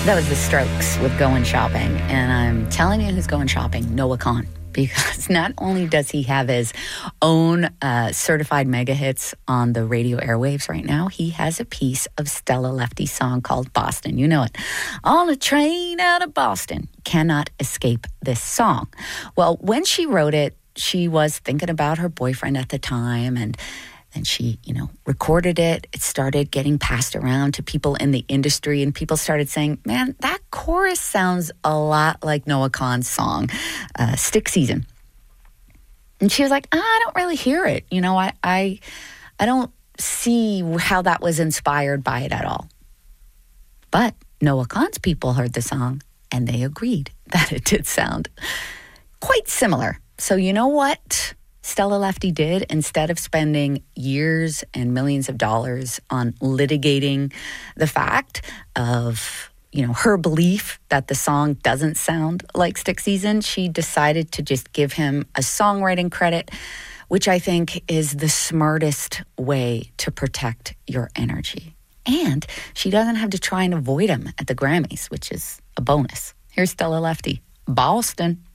That was The Strokes with Going Shopping. And I'm telling you who's going shopping, Noah Kahan. Because not only does he have his own certified mega hits on the radio airwaves right now, he has a piece of Stella Lefty's song called Boston. You know it. On a train out of Boston. Cannot escape this song. Well, when she wrote it, she was thinking about her boyfriend at the time, and she, recorded it. It started getting passed around to people in the industry, and people started saying, man, that chorus sounds a lot like Noah Kahan's song, Stick Season. And she was like, I don't really hear it. I don't see how that was inspired by it at all. But Noah Kahan's people heard the song, and they agreed that it did sound quite similar. So you know what Stella Lefty did? Instead of spending years and millions of dollars on litigating the fact of, her belief that the song doesn't sound like Stick Season, she decided to just give him a songwriting credit, which I think is the smartest way to protect your energy. And she doesn't have to try and avoid him at the Grammys, which is a bonus. Here's Stella Lefty, Boston.